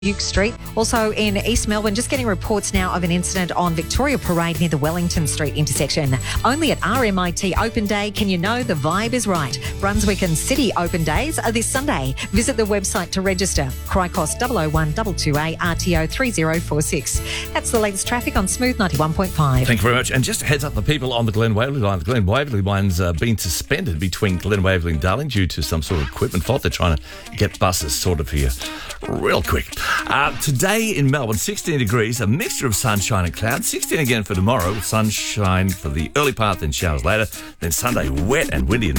Duke Street. Also in East Melbourne, just getting reports now of an incident on Victoria Parade near the Wellington Street intersection. Only at RMIT Open Day can you know the vibe is right. Brunswick and City Open Days are this Sunday. Visit the website to register. Cricos 00122A RTO 3046. That's the latest traffic on Smooth 91.5. Thank you very much. And just a heads up, the people on the Glen Waverley line. The Glen Waverley line's been suspended between Glen Waverley and Darling due to some sort of equipment fault. They're trying to get buses sorted for you real quick. Today in Melbourne, 16 degrees, a mixture of sunshine and clouds. 16 again for tomorrow, sunshine for the early part, then showers later. Then Sunday, wet and windy and